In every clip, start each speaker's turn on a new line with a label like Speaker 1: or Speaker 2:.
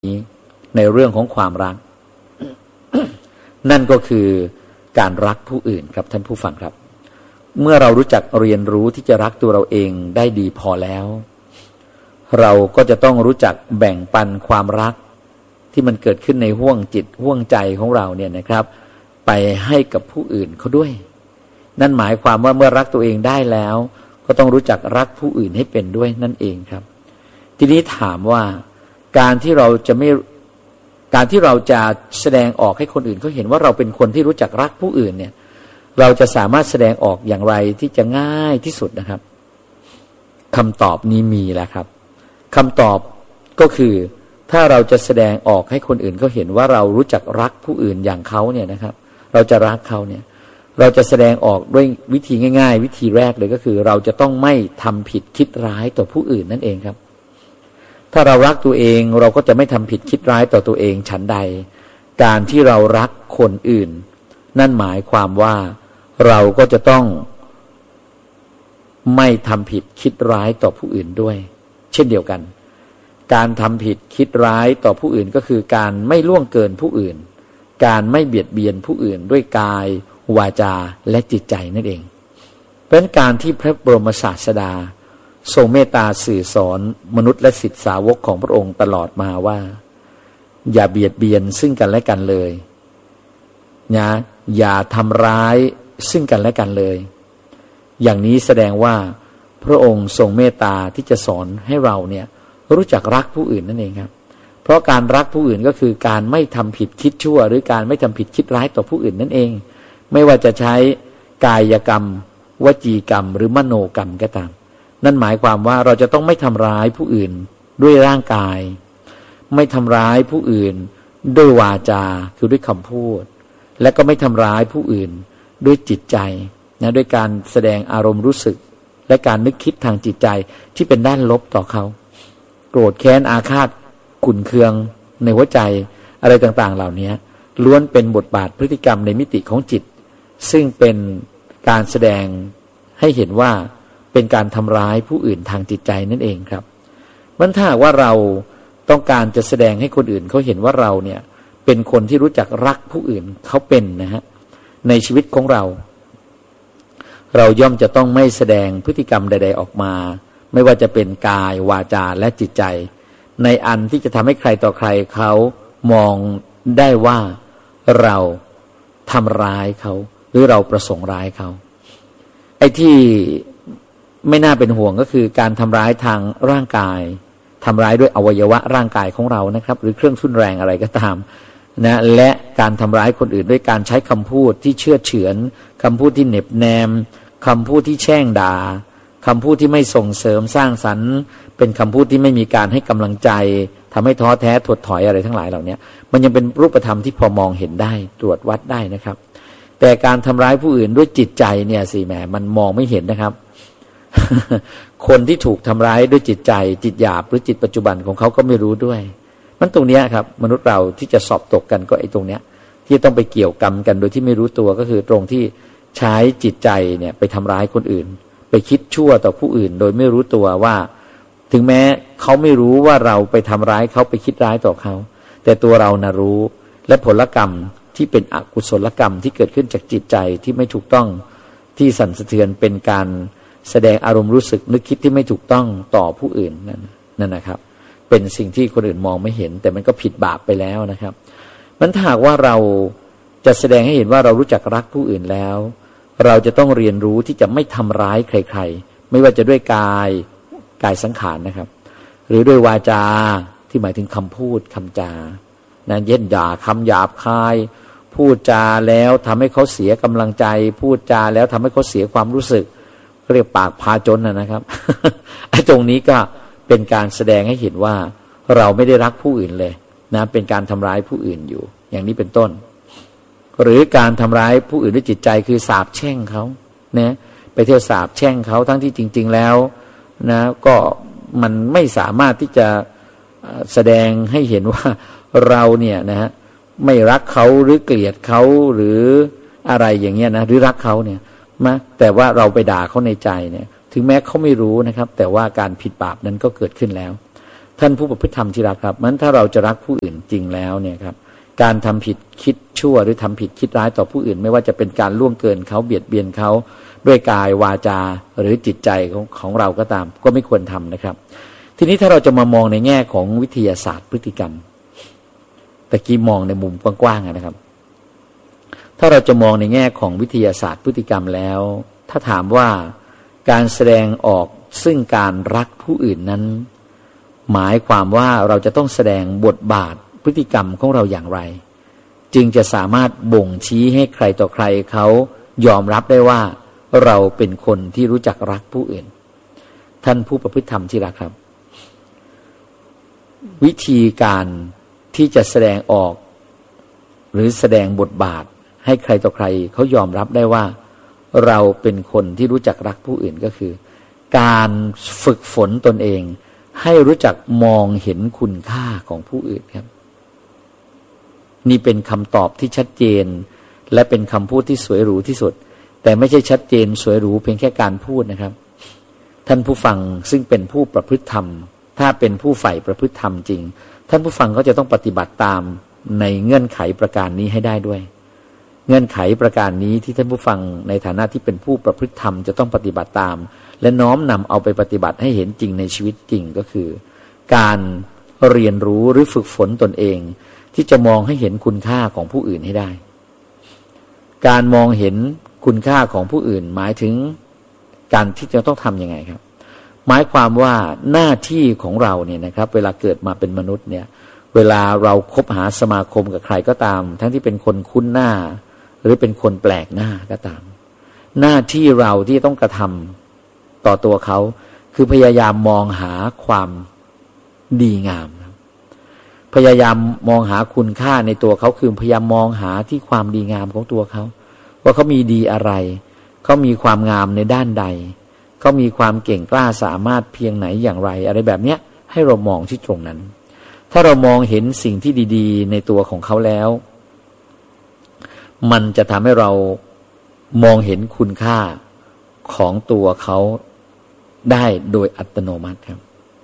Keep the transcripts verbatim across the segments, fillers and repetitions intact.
Speaker 1: ในเรื่องของความรัก นั่นก็คือการรักผู้อื่นครับท่านผู้ฟังครับเมื่อเรารู้จักเรียนรู้ที่จะรักตัวเราเองได้ดีพอแล้วเราก็จะต้องรู้จักแบ่งปันความรักที่มันเกิดขึ้นในห้วงจิตห้วงใจของเราเนี่ยนะครับไปให้กับผู้อื่นเขาด้วยนั่นหมายความว่าเมื่อรักตัวเองได้แล้วก็ต้องรู้จักรักผู้อื่นให้เป็นด้วยนั่นเองครับทีนี้ถามว่าการที่เราจะไม่การที่เราจะแสดงออกให้คนอื่นเขาเห็นว่าเราเป็นคนที่รู้จักรักผู้อื่นเนี่ยเราจะสามารถแสดงออกอย่างไรที่จะง่ายที่สุดนะครับคำตอบนี้มีแล้วครับคำตอบก็คือถ้าเราจะแสดงออกให้คนอื่นเขาเห็นว่าเรารู้จักรักผู้อื่นอย่างเขาเนี่ยนะครับเราจะรักเขาเนี่ยเราจะแสดงออกด้วยวิธีง่ายๆวิธีแรกเลยก็คือเราจะต้องไม่ทำผิดคิดร้ายต่อผู้อื่นนั่นเองครับถ้าเรารักตัวเองเราก็จะไม่ทำผิดคิดร้ายต่อตัวเองฉันใดการที่เรารักคนอื่นนั่นหมายความว่าเราก็จะต้องไม่ทำผิดคิดร้ายต่อผู้อื่นด้วยเช่นเดียวกันการทำผิดคิดร้ายต่อผู้อื่นก็คือการไม่ล่วงเกินผู้อื่นการไม่เบียดเบียนผู้อื่นด้วยกายวาจาและจิตใจนั่นเองเพราะฉะนั้นการที่พระบรมศาสดาทรงเมตตาสื่อสอนมนุษย์และศิษย์สาวกของพระองค์ตลอดมาว่าอย่าเบียดเบียนซึ่งกันและกันเลยนะอย่าทำร้ายซึ่งกันและกันเลยอย่างนี้แสดงว่าพระองค์ทรงเมตตาที่จะสอนให้เราเนี่ยรู้จักรักผู้อื่นนั่นเองครับเพราะการรักผู้อื่นก็คือการไม่ทำผิดคิดชั่วหรือการไม่ทำผิดคิดร้ายต่อผู้อื่นนั่นเองไม่ว่าจะใช้กายกรรมวจีกรรมหรือมโนกรรมก็ตามนั่นหมายความว่าเราจะต้องไม่ทำร้ายผู้อื่นด้วยร่างกายไม่ทำร้ายผู้อื่นด้วยวาจาคือด้วยคำพูดและก็ไม่ทำร้ายผู้อื่นด้วยจิตใจนะด้วยการแสดงอารมณ์รู้สึกและการนึกคิดทางจิตใจที่เป็นด้านลบต่อเขาโกรธแค้นอาฆาตขุ่นเคืองในหัวใจอะไรต่างๆเหล่านี้ล้วนเป็นบทบาทพฤติกรรมในมิติของจิตซึ่งเป็นการแสดงให้เห็นว่าเป็นการทำร้ายผู้อื่นทางจิตใจนั่นเองครับมันถ้าว่าเราต้องการจะแสดงให้คนอื่นเขาเห็นว่าเราเนี่ยเป็นคนที่รู้จักรักผู้อื่นเขาเป็นนะฮะในชีวิตของเราเราย่อมจะต้องไม่แสดงพฤติกรรมใดๆออกมาไม่ว่าจะเป็นกายวาจาและจิตใจในอันที่จะทำให้ใครต่อใครเขามองได้ว่าเราทำร้ายเขาหรือเราประสงค์ร้ายเขาไอ้ที่ไม่น่าเป็นห่วงก็คือการทำร้ายทางร่างกายทำร้ายด้วยอวัยวะร่างกายของเรานะครับหรือเครื่องทุนแรงอะไรก็ตามนะและการทำร้ายคนอื่นด้วยการใช้คำพูดที่เชื่อเฉือนคำพูดที่เหน็บแนมคำพูดที่แช่งด่าคำพูดที่ไม่ส่งเสริมสร้างสรรค์เป็นคำพูดที่ไม่มีการให้กำลังใจทำให้ท้อแท้ถดถอยอะไรทั้งหลายเหล่านี้มันยังเป็นรูปธรรมที่พอมองเห็นได้ตรวจวัดได้นะครับแต่การทำร้ายผู้อื่นด้วยจิตใจเนี่ยสิแหมมันมองไม่เห็นนะครับ คนที่ถูกทำร้ายด้วยจิตใจจิตหยาบหรือจิตปัจจุบันของเขาก็ไม่รู้ด้วยมันตรงนี้ครับมนุษย์เราที่จะสอบตกกันก็ไอ้ตรงเนี้ยที่ต้องไปเกี่ยวกรรมกันโดยที่ไม่รู้ตัวก็คือตรงที่ใช้จิตใจเนี่ยไปทำร้ายคนอื่นไปคิดชั่วต่อผู้อื่นโดยไม่รู้ตัวว่าถึงแม้เขาไม่รู้ว่าเราไปทำร้ายเขาไปคิดร้ายต่อเขาแต่ตัวเรานะรู้และผลกรรมที่เป็นอกุศลกรรมที่เกิดขึ้นจากจิตใจที่ไม่ถูกต้องที่สั่นสะเทือนเป็นการแสดงอารมณ์รู้สึกนึกคิดที่ไม่ถูกต้องต่อผู้อื่นนั่นนั่นนะครับเป็นสิ่งที่คนอื่นมองไม่เห็นแต่มันก็ผิดบาปไปแล้วนะครับมันถ้าหากว่าเราจะแสดงให้เห็นว่าเรารู้จักรักผู้อื่นแล้วเราจะต้องเรียนรู้ที่จะไม่ทำร้ายใครๆไม่ว่าจะด้วยกายกายสังขารนะครับหรือด้วยวาจาที่หมายถึงคำพูดคำจานะเย็นด่าคำหยาบคายพูดจาแล้วทำให้เขาเสียกำลังใจพูดจาแล้วทำให้เขาเสียความรู้สึกเรียกปากพาจนนะครับ ไอ้ตรงนี้ก็เป็นการแสดงให้เห็นว่าเราไม่ได้รักผู้อื่นเลยนะเป็นการทำร้ายผู้อื่นอยู่อย่างนี้เป็นต้นหรือการทำร้ายผู้อื่นด้วยจิตใจคือสาปแช่งเขานะไปเที่ยวสาปแช่งเขาทั้งที่จริงๆแล้วนะก็มันไม่สามารถที่จะแสดงให้เห็นว่าเราเนี่ยนะฮะไม่รักเขาหรือเกลียดเขาหรืออะไรอย่างเงี้ยนะหรือรักเขาเนี่ยมาแต่ว่าเราไปด่าเขาในใจเนี่ยถึงแม้เขาไม่รู้นะครับแต่ว่าการผิดบาปนั้นก็เกิดขึ้นแล้วท่านผู้ประพฤติธรรมที่รักครับมันถ้าเราจะรักผู้อื่นจริงแล้วเนี่ยครับการทำผิดคิดชั่วหรือทำผิดคิดร้ายต่อผู้อื่นไม่ว่าจะเป็นการล่วงเกินเขาเบียดเบียนเขาด้วยกายวาจาหรือจิตใจของของเราก็ตามก็ไม่ควรทำนะครับทีนี้ถ้าเราจะมามองในแง่ของวิทยาศาสตร์พฤติกรรมตะกี้มองในมุมกว้างๆนะครับถ้าเราจะมองในแง่ของวิทยาศาสตร์พฤติกรรมแล้วถ้าถามว่าการแสดงออกซึ่งการรักผู้อื่นนั้นหมายความว่าเราจะต้องแสดงบทบาทพฤติกรรมของเราอย่างไรจึงจะสามารถบ่งชี้ให้ใครต่อใครเขายอมรับได้ว่าเราเป็นคนที่รู้จักรักผู้อื่นท่านผู้ประพฤติธรรมที่รักครับวิธีการที่จะแสดงออกหรือแสดงบทบาทให้ใครต่อใครเขายอมรับได้ว่าเราเป็นคนที่รู้จักรักผู้อื่นก็คือการฝึกฝนตนเองให้รู้จักมองเห็นคุณค่าของผู้อื่นครับนี่เป็นคำตอบที่ชัดเจนและเป็นคำพูดที่สวยหรูที่สุดแต่ไม่ใช่ชัดเจนสวยหรูเพียงแค่การพูดนะครับท่านผู้ฟังซึ่งเป็นผู้ประพฤติธรรมถ้าเป็นผู้ใฝ่ประพฤติธรรมจริงท่านผู้ฟังก็จะต้องปฏิบัติตามในเงื่อนไขประการนี้ให้ได้ด้วยเงื่อนไขประการนี้ที่ท่านผู้ฟังในฐานะที่เป็นผู้ประพฤติธรรมจะต้องปฏิบัติตามและน้อมนำเอาไปปฏิบัติให้เห็นจริงในชีวิตจริงก็คือการเรียนรู้หรือฝึกฝนตนเองที่จะมองให้เห็นคุณค่าของผู้อื่นให้ได้การมองเห็นคุณค่าของผู้อื่นหมายถึงการที่จะต้องทำยังไงครับหมายความว่าหน้าที่ของเราเนี่ยนะครับเวลาเกิดมาเป็นมนุษย์เนี่ยเวลาเราคบหาสมาคมกับใครก็ตามทั้งที่เป็นคนคุ้นหน้าหรือเป็นคนแปลกหน้าก็ตามหน้าที่เราที่ต้องกระทำต่อตัวเขาคือพยายามมองหาความดีงามพยายามมองหาคุณค่าในตัวเขาคือพยายามมองหาที่ความดีงามของตัวเขาว่าเขามีดีอะไรเขามีความงามในด้านใดเขามีความเก่งกล้าสามารถเพียงไหนอย่างไรอะไรแบบเนี้ยให้เรามองที่ตรงนั้นถ้าเรามองเห็นสิ่งที่ดีๆในตัวของเขาแล้วมันจะทำให้เรามองเห็นคุณค่าของตัวเขาได้โดยอัตโนมัติครับ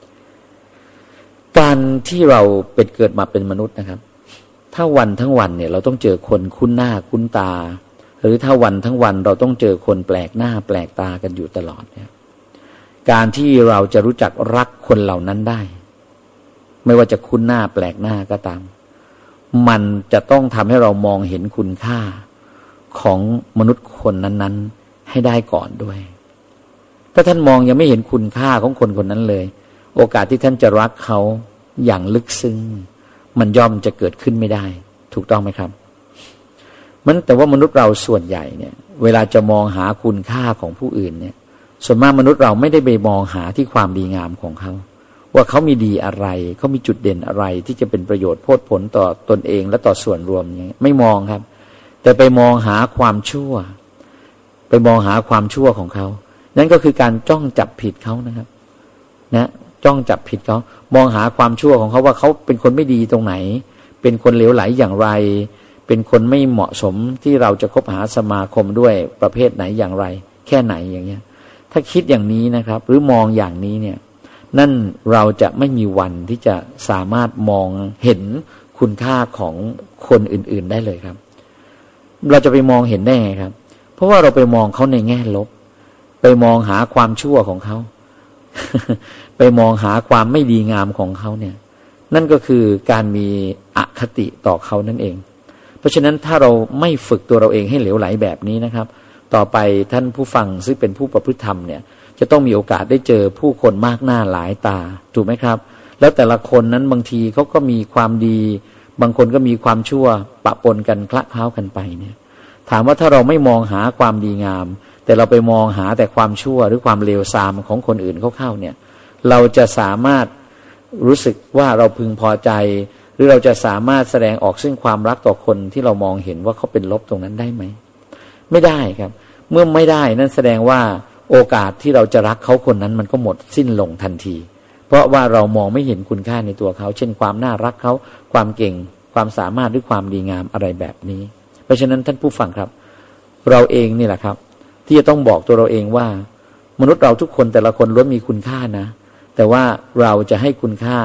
Speaker 1: การที่เราเป็นเกิดมาเป็นมนุษย์นะครับถ้าวันทั้งวันเนี่ยเราต้องเจอคนคุ้นหน้าคุ้นตาหรือถ้าวันทั้งวันเราต้องเจอคนแปลกหน้าแปลกตากันอยู่ตลอดเนี่ยการที่เราจะรู้จักรักคนเหล่านั้นได้ไม่ว่าจะคุ้นหน้าแปลกหน้าก็ตามมันจะต้องทำให้เรามองเห็นคุณค่าของมนุษย์คนนั้นๆให้ได้ก่อนด้วยถ้าท่านมองยังไม่เห็นคุณค่าของคนคนนั้นเลยโอกาสที่ท่านจะรักเขาอย่างลึกซึ้งมันย่อมจะเกิดขึ้นไม่ได้ถูกต้องไหมครับมันแต่ว่ามนุษย์เราส่วนใหญ่เนี่ยเวลาจะมองหาคุณค่าของผู้อื่นเนี่ยส่วนมากมนุษย์เราไม่ได้ไปมองหาที่ความดีงามของเขาว่าเขามีดีอะไรเขามีจุดเด่นอะไรที่จะเป็นประโยชน์โพดผลต่อตนเองและต่อส่วนรวมอย่างนี้ไม่มองครับแต่ไปมองหาความชั่วไปมองหาความชั่วของเขานั่นก็คือการจ้องจับผิดเขานะครับนะจ้องจับผิดเขามองหาความชั่วของเขาว่าเขาเป็นคนไม่ดีตรงไหนเป็นคนเหลวไหลอย่างไรเป็นคนไม่เหมาะสมที่เราจะคบหาสมาคมด้วยประเภทไหนอย่างไรแค่ไหนอย่างเงี้ยถ้าคิดอย่างนี้นะครับหรือมองอย่างนี้เนี่ยนั่นเราจะไม่มีวันที่จะสามารถมองเห็นคุณค่าของคนอื่นๆได้เลยครับเราจะไปมองเห็นได้ไงครับเพราะว่าเราไปมองเขาในแง่ลบไปมองหาความชั่วของเขา ไปมองหาความไม่ดีงามของเขาเนี่ยนั่นก็คือการมีอคติต่อเขานั่นเองเพราะฉะนั้นถ้าเราไม่ฝึกตัวเราเองให้เหลวไหลแบบนี้นะครับต่อไปท่านผู้ฟังซึ่งเป็นผู้ประพฤติธรรมเนี่ยจะต้องมีโอกาสได้เจอผู้คนมากหน้าหลายตาถูกไหมครับแล้วแต่ละคนนั้นบางทีเขาก็มีความดีบางคนก็มีความชั่วปะปนกันคละเคล้ากันไปเนี่ยถามว่าถ้าเราไม่มองหาความดีงามแต่เราไปมองหาแต่ความชั่วหรือความเลวทรามของคนอื่นเข้าๆเนี่ยเราจะสามารถรู้สึกว่าเราพึงพอใจหรือเราจะสามารถแสดงออกซึ่งความรักต่อคนที่เรามองเห็นว่าเขาเป็นลบตรงนั้นได้ไหมไม่ได้ครับเมื่อไม่ได้นั่นแสดงว่าโอกาสที่เราจะรักเขาคนนั้นมันก็หมดสิ้นลงทันทีเพราะว่าเรามองไม่เห็นคุณค่าในตัวเขาเช่นความน่ารักเขาความเก่งความสามารถหรือความดีงามอะไรแบบนี้เพราะฉะนั้นท่านผู้ฟังครับเราเองนี่แหละครับที่จะต้องบอกตัวเราเองว่ามนุษย์เราทุกคนแต่ละคนล้วนมีคุณค่านะแต่ว่าเราจะให้คุณค่า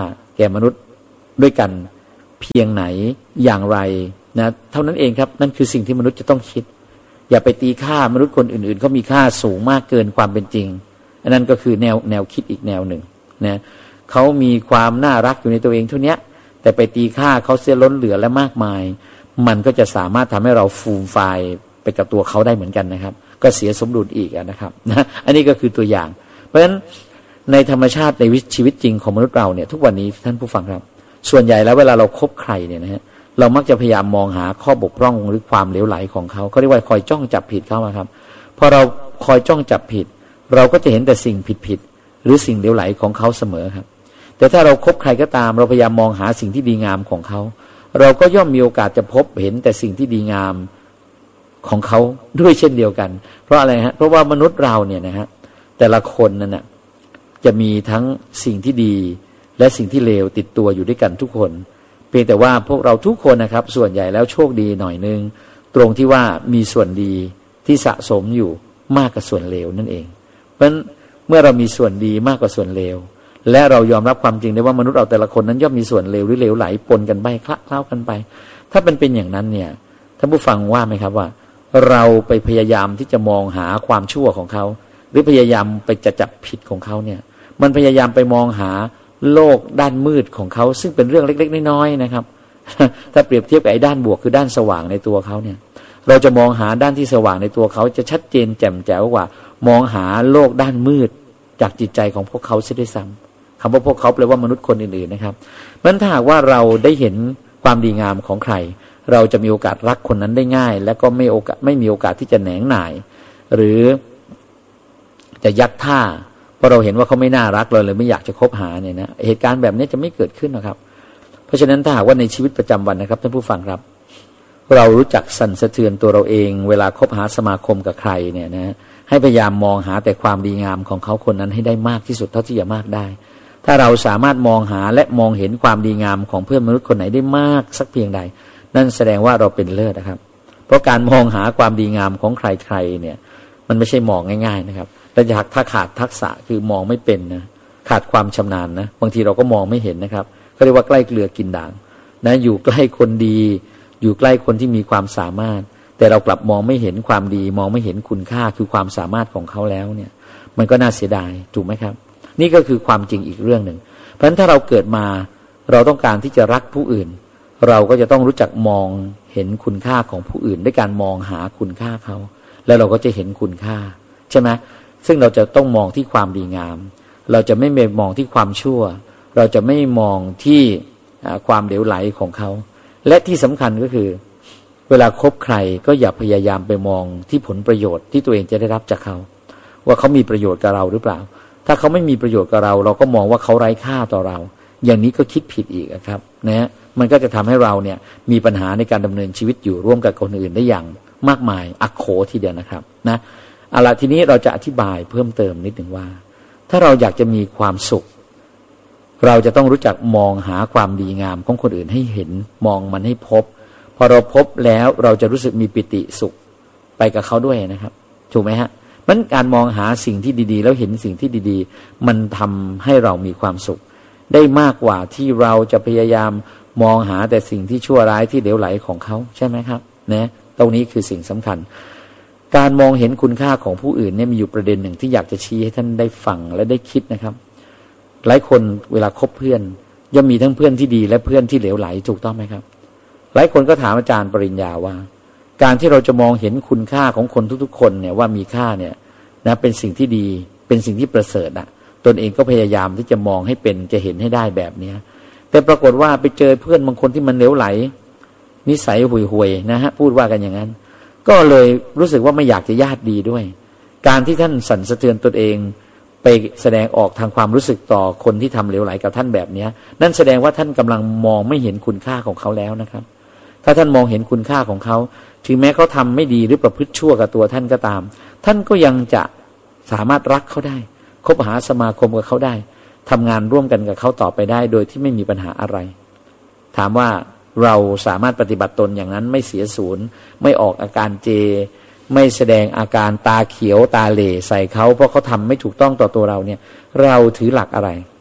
Speaker 1: ก่มนุษย์ด้วยกันเพียงไหนอย่างไรนะเท่านั้นเองครับนั่นคือสิ่งที่มนุษย์จะต้องคิดอย่าไปตีค่ามนุษย์คนอื่นๆเขามีค่าสูงมากเกินความเป็นจริงอันนั้นก็คือแนวแนวคิดอีกแนวหนึ่งนะเขามีความน่ารักอยู่ในตัวเองเท่านี้แต่ไปตีค่าเขาเสียล้นเหลือและมากมายมันก็จะสามารถทำให้เราฟูมไฟล์ไปกับตัวเขาได้เหมือนกันนะครับก็เสียสมดุลอีกนะครับนะอันนี้ก็คือตัวอย่างเพราะฉะนั้นในธรรมชาติในชีวิตจริงของมนุษย์เราเนี่ยทุกวันนี้ท่านผู้ฟังครับส่วนใหญ่แล้วเวลาเราคบใครเนี่ยนะฮะเรามักจะพยายามมองหาข้อบกพร่องหรือความเหลวไหลของเขาเขาเรียกว่าคอยจ้องจับผิดเขาครับพอเราคอยจ้องจับผิดเราก็จะเห็นแต่สิ่งผิดๆหรือสิ่งเหลวไหลของเขาเสมอครับแต่ถ้าเราคบใครก็ตามเราพยายามมองหาสิ่งที่ดีงามของเขาเราก็ย่อมมีโอกาสจะพบเห็นแต่สิ่งที่ดีงามของเขาด้วยเช่นเดียวกันเพราะอะไรฮะเพราะว่ามนุษย์เราเนี่ยนะฮะแต่ละคนนั่นน่ะจะมีทั้งสิ่งที่ดีและสิ่งที่เลวติดตัวอยู่ด้วยกันทุกคนเพียงแต่ว่าพวกเราทุกคนนะครับส่วนใหญ่แล้วโชคดีหน่อยนึงตรงที่ว่ามีส่วนดีที่สะสมอยู่มากกว่าส่วนเลวนั่นเองเพราะฉะนั้นเมื่อเรามีส่วนดีมากกว่าส่วนเลวและเรายอมรับความจริงได้ว่ามนุษย์เราแต่ละคนนั้นย่อมมีส่วนเลวหรือเลวไหลปนกันไปคละเคล้ากันไปถ้าเป็นเป็นอย่างนั้นเนี่ยท่านผู้ฟังว่าไหมครับว่าเราไปพยายามที่จะมองหาความชั่วของเขาหรือพยายามไปจะจับผิดของเขาเนี่ยมันพยายามไปมองหาโลกด้านมืดของเขาซึ่งเป็นเรื่องเล็กๆน้อยๆนะครับถ้าเปรียบเทียบกับไอ้ด้านบวกคือด้านสว่างในตัวเขาเนี่ยเราจะมองหาด้านที่สว่างในตัวเขาจะชัดเจนแจ่มแจ๋วกว่ามองหาโลกด้านมืดจากจิตใจของพวกเขาเสียด้วยซ้ำคำว่าพวกเขาแปลว่ามนุษย์คนอื่นๆนะครับมันถ้าหากว่าเราได้เห็นความดีงามของใครเราจะมีโอกาสรักคนนั้นได้ง่ายและก็ไม่โอกาสไม่มีโอกาสที่จะแหนงหน่ายหรือจะยักท่าเพราะเราเห็นว่าเขาไม่น่ารักเลยเลยไม่อยากจะคบหาเนี่ยนะเหตุการณ์แบบนี้จะไม่เกิดขึ้นนะครับเพราะฉะนั้นถ้าหากว่าในชีวิตประจำวันนะครับท่านผู้ฟังครับเรารู้จักสั่นสะเทือนตัวเราเองเวลาคบหาสมาคมกับใครเนี่ยนะให้พยายามมองหาแต่ความดีงามของเขาคนนั้นให้ได้มากที่สุดเท่าที่จะมากได้ถ้าเราสามารถมองหาและมองเห็นความดีงามของเพื่อนมนุษย์คนไหนได้มากสักเพียงใดนั่นแสดงว่าเราเป็นเลิศนะครับเพราะการมองหาความดีงามของใครๆเนี่ยมันไม่ใช่มองง่ายๆนะครับแต่ถ้าขาดทักษะคือมองไม่เป็นนะขาดความชำนาญนะบางทีเราก็มองไม่เห็นนะครับเขาเรียกว่าใกล้เกลือกินด่างนะอยู่ใกล้คนดีอยู่ใกล้คนที่มีความสามารถแต่เรากลับมองไม่เห็นความดีมองไม่เห็นคุณค่าคือความสามารถของเขาแล้วเนี่ยมันก็น่าเสียดายถูกไหมครับนี่ก็คือความจริงอีกเรื่องหนึ่งเพราะฉะนั้นถ้าเราเกิดมาเราต้องการที่จะรักผู้อื่นเราก็จะต้องรู้จักมองเห็นคุณค่าของผู้อื่นด้วยการมองหาคุณค่าเขาแล้วเราก็จะเห็นคุณค่าใช่ไหมซึ่งเราจะต้องมองที่ความดีงามเราจะไม่มองที่ความชั่วเราจะไม่มองที่ความเหลวไหลของเขาและที่สำคัญก็คือเวลาคบใครก็อย่าพยายามไปมองที่ผลประโยชน์ที่ตัวเองจะได้รับจากเขาว่าเขามีประโยชน์กับเราหรือเปล่าถ้าเขาไม่มีประโยชน์กับเราเราก็มองว่าเขาไร้ค่าต่อเราอย่างนี้ก็คิดผิดอีกครับนะมันก็จะทำให้เราเนี่ยมีปัญหาในการดำเนินชีวิตอยู่ร่วมกับคนอื่นได้อย่างมากมายอักโขทีเดียวนะครับนะเอาล่ะทีนี้เราจะอธิบายเพิ่มเติมนิดหนึ่งว่าถ้าเราอยากจะมีความสุขเราจะต้องรู้จักมองหาความดีงามของคนอื่นให้เห็นมองมันให้พบพอเราพบแล้วเราจะรู้สึกมีปิติสุขไปกับเขาด้วยนะครับถูกไหมฮะมันการมองหาสิ่งที่ดีๆแล้วเห็นสิ่งที่ดีๆมันทำให้เรามีความสุขได้มากกว่าที่เราจะพยายามมองหาแต่สิ่งที่ชั่วร้ายที่เหลวไหลของเขาใช่ไหมครับนะตรงนี้คือสิ่งสำคัญการมองเห็นคุณค่าของผู้อื่นเนี่ยมีอยู่ประเด็นหนึ่งที่อยากจะชี้ให้ท่านได้ฟังและได้คิดนะครับหลายคนเวลาคบเพื่อนย่อมมีทั้งเพื่อนที่ดีและเพื่อนที่เหลวไหลถูกต้องไหมครับหลายคนก็ถามอาจารย์ปริญญาว่าการที่เราจะมองเห็นคุณค่าของคนทุกๆคนเนี่ยว่ามีค่าเนี่ยนะเป็นสิ่งที่ดีเป็นสิ่งที่ประเสริฐอ่ะตนเองก็พยายามที่จะมองให้เป็นจะเห็นให้ได้แบบเนี้ยแต่ปรากฏว่าไปเจอเพื่อนบางคนที่มันเหลวไหลนิสัยห่วยๆนะฮะพูดว่ากันอย่างนั้นก็เลยรู้สึกว่าไม่อยากจะญาติดีด้วยการที่ท่านสั่นสะเทือนตนเองไปแสดงออกทางความรู้สึกต่อคนที่ทำเหลวไหลกับท่านแบบนี้นั่นแสดงว่าท่านกำลังมองไม่เห็นคุณค่าของเขาแล้วนะครับถ้าท่านมองเห็นคุณค่าของเขาถึงแม้เขาทำไม่ดีหรือประพฤติชั่วกับตัวท่านก็ตามท่านก็ยังจะสามารถรักเขาได้คบหาสมาคมกับเขาได้ทำงานร่วมกันกับเขาต่อไปได้โดยที่ไม่มีปัญหาอะไรถามว่าเราสามารถปฏิบัติตนอย่างนั้นไม่เสียศูนย์ไม่ออกอาการเจไม่แสดงอาการตาเขียวตาเหล่ใส่เขาเพราะเขาทำไม่ถูกต้องต่อตัวเราเนี่ยเราถือหลักอะไร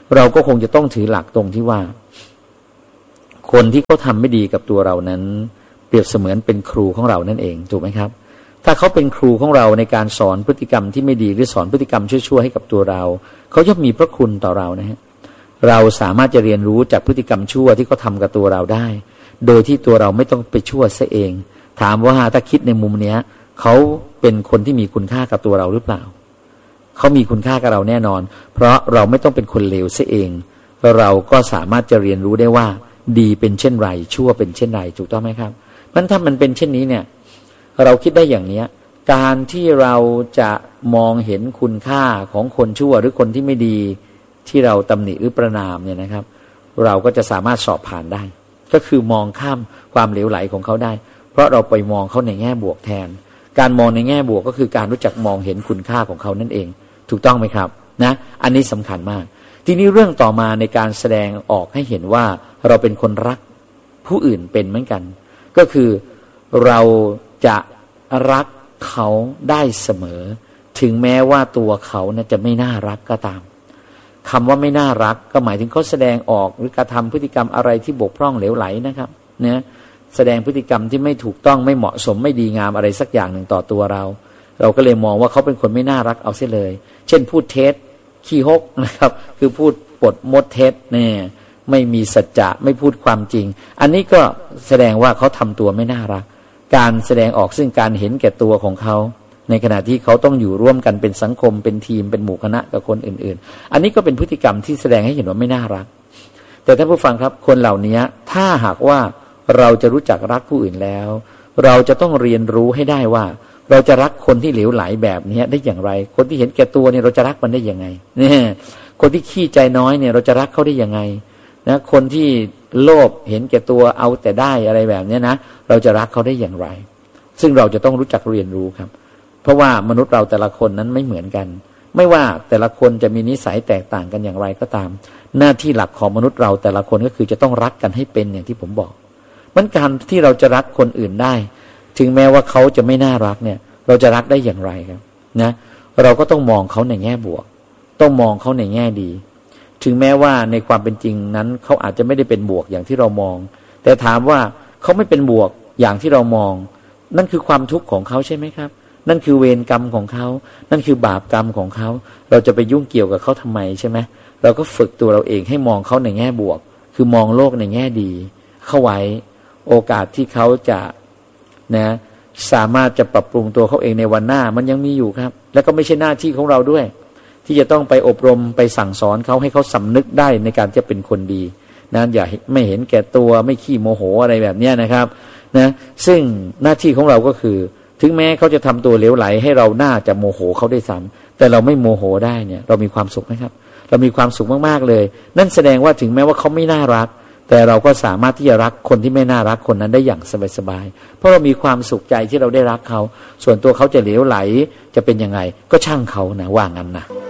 Speaker 1: เราก็คงจะต้องถือหลักตรงที่ว่าคนที่เขาทำไม่ดีกับตัวเรานั้นเปรียบเสมือนเป็นครูของเรานั่นเองถูกไหมครับถ้าเขาเป็นครูของเราในการสอนพฤติกรรมที่ไม่ดีหรือสอนพฤติกรรมชั่วๆให้กับตัวเราเขาย่อมมีพระคุณต่อเรานะฮะเราสามารถจะเรียนรู้จากพฤติกรรมชั่วที่เขาทำกับตัวเราได้โดยที่ตัวเราไม่ต้องไปชั่วซะเองถามว่าถ้าคิดในมุมเนี้ยเขาเป็นคนที่มีคุณค่ากับตัวเราหรือเปล่าเขามีคุณค่ากับเราแน่นอนเพราะเราไม่ต้องเป็นคนเลวซะเองเราก็สามารถจะเรียนรู้ได้ว่าดีเป็นเช่นไรชั่วเป็นเช่นไรถูกต้องไหมครับมันถ้ามันเป็นเช่นนี้เนี่ยเราคิดได้อย่างนี้การที่เราจะมองเห็นคุณค่าของคนชั่วหรือคนที่ไม่ดีที่เราตำหนิหรือประณามเนี่ยนะครับเราก็จะสามารถสอบผ่านได้ก็คือมองข้ามความเหลวไหลของเขาได้เพราะเราไปมองเขาในแง่บวกแทนการมองในแง่บวกก็คือการรู้จักมองเห็นคุณค่าของเขานั่นเองถูกต้องไหมครับนะอันนี้สำคัญมากทีนี้เรื่องต่อมาในการแสดงออกให้เห็นว่าเราเป็นคนรักผู้อื่นเป็นเหมือนกันก็คือเราจะรักเขาได้เสมอถึงแม้ว่าตัวเขานะจะไม่น่ารักก็ตามคำว่าไม่น่ารักก็หมายถึงเขาแสดงออกหรือกระทำพฤติกรรมอะไรที่บกพร่องเหลวไหลนะครับนะแสดงพฤติกรรมที่ไม่ถูกต้องไม่เหมาะสมไม่ดีงามอะไรสักอย่างหนึ่งต่อตัวเราเราก็เลยมองว่าเขาเป็นคนไม่น่ารักเอาเสียเลยเช่นพูดเท็จขี้ฮกนะครับคือพูดปดมดเท็จเนี่ยไม่มีสัจจะไม่พูดความจริงอันนี้ก็แสดงว่าเขาทำตัวไม่น่ารักการแสดงออกซึ่งการเห็นแก่ตัวของเขาในขณะที่เขาต้องอยู่ร่วมกันเป็นสังคมเป็นทีมเป็นหมู่คณะกับคนอื่นๆอันนี้ก็เป็นพฤติกรรมที่แสดงให้เห็นว่าไม่น่ารักแต่ท่านผู้ฟังครับคนเหล่านี้ถ้าหากว่าเราจะรู้จักรักผู้อื่นแล้วเราจะต้องเรียนรู้ให้ได้ว่าเราจะรักคนที่เหลวไหลแบบนี้ได้อย่างไรคนที่เห็นแก่ตัวเนี่ยเราจะรักมันได้ยังไงเนี่ยคนที่ขี้ใจน้อยเนี่ยเราจะรักเขาได้ยังไงนะคนที่โลภเห็นแก่ตัวเอาแต่ได้อะไรแบบนี้นะเราจะรักเขาได้อย่างไรซึ่งเราจะต้องรู้จักเรียนรู้ครับเพราะว่ามนุษย์เราแต่ละคนนั้นไม่เหมือนกันไม่ว่าแต่ละคนจะมีนิสัยแตกต่างกันอย่างไรก็ตามหน้าที่หลักของมนุษย์เราแต่ละคนก็คือจะต้องรักกันให้เป็นอย่างที่ผมบอกมันการที่เราจะรักคนอื่นได้ถึงแม้ว่าเขาจะไม่น่ารักเนี่ยเราจะรักได้อย่างไรครับนะเราก็ต้องมองเขาในแง่บวกต้องมองเขาในแง่ดีถึงแม้ว่าในความเป็นจริงนั้นเขาอาจจะไม่ได้เป็นบวกอย่างที่เรามองแต่ถามว่าเขาไม่เป็นบวกอย่างที่เรามองนั่นคือความทุกข์ของเขาใช่ไหมครับนั่นคือเวรกรรมของเขานั่นคือบาปกรรมของเขาเราจะไปยุ่งเกี่ยวกับเขาทำไมใช่ไหมเราก็ฝึกตัวเราเองให้มองเขาในแง่บวกคือมองโลกในแง่ดีเข้าไว้โอกาสที่เขาจะนะสามารถจะปรับปรุงตัวเขาเองในวันหน้ามันยังมีอยู่ครับแล้วก็ไม่ใช่หน้าที่ของเราด้วยที่จะต้องไปอบรมไปสั่งสอนเขาให้เขาสำนึกได้ในการจะเป็นคนดีนะอย่าไม่เห็นแก่ตัวไม่ขี้โมโหอะไรแบบนี้นะครับนะซึ่งหน้าที่ของเราก็คือถึงแม้เขาจะทำตัวเหลวไหลให้เราน่าจะโมโหเขาได้ซ้ำแต่เราไม่โมโหได้เนี่ยเรามีความสุขไหมครับเรามีความสุขมากๆเลยนั่นแสดงว่าถึงแม้ว่าเขาไม่น่ารักแต่เราก็สามารถที่จะรักคนที่ไม่น่ารักคนนั้นได้อย่างสบายๆเพราะเรามีความสุขใจที่เราได้รักเขาส่วนตัวเขาจะเหลวไหลจะเป็นยังไงก็ช่างเขานะว่างั้นนะ